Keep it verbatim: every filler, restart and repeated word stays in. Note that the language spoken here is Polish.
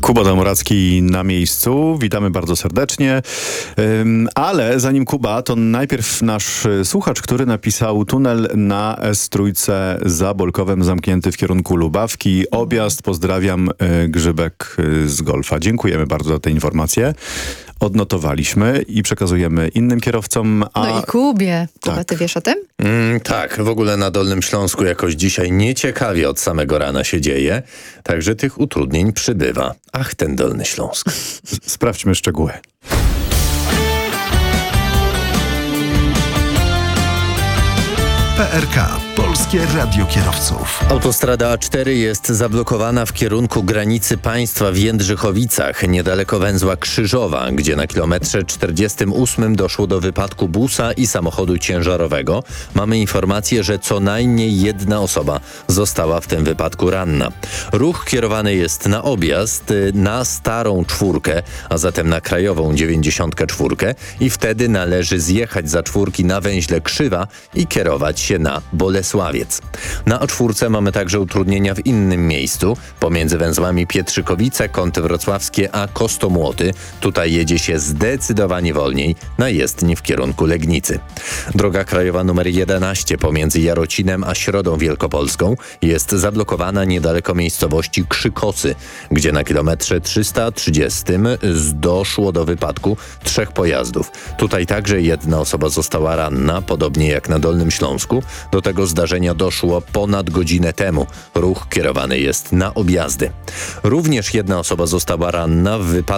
Kuba Domoracki na miejscu. Witamy bardzo serdecznie. Ym, ale zanim Kuba, to najpierw nasz słuchacz, który napisał: tunel na S trzy za Bolkowem zamknięty w kierunku Lubawki. Objazd, pozdrawiam, y, Grzybek y, z Golfa. Dziękujemy bardzo za te informacje. Odnotowaliśmy i przekazujemy innym kierowcom. A... No i Kubie. Kuba, tak. Ty wiesz o tym? Mm, tak, w ogóle na Dolnym Śląsku jakoś dzisiaj nieciekawie od samego rana się dzieje, także tych utrudnień przybywa. Ach, ten Dolny Śląsk. Sprawdźmy szczegóły. P R K. Polskie Radio Kierowców. Autostrada A cztery jest zablokowana w kierunku granicy państwa w Jędrzychowicach, niedaleko węzła Krzyżowa, gdzie na kilometrze czterdziestym ósmym doszło do wypadku busa i samochodu ciężarowego. Mamy informację, że co najmniej jedna osoba została w tym wypadku ranna. Ruch kierowany jest na objazd na starą czwórkę, a zatem na krajową dziewięćdziesiątkę czwórkę i wtedy należy zjechać za czwórki na węźle Krzywa i kierować się na Bolesławiec. Na A cztery mamy także utrudnienia w innym miejscu, pomiędzy węzłami Pietrzykowice, Kąty Wrocławskie a Kostomłoty. Tutaj jedzie się zdecydowanie wolniej na jezdni w kierunku Legnicy. Droga krajowa numer jedenaście pomiędzy Jarocinem a Środą Wielkopolską jest zablokowana niedaleko miejscowości Krzykosy, gdzie na kilometrze trzysta trzydziestym doszło do wypadku trzech pojazdów. Tutaj także jedna osoba została ranna, podobnie jak na Dolnym Śląsku. Do tego zdarzenia doszło ponad godzinę temu. Ruch kierowany jest na objazdy. Również jedna osoba została ranna w wypadku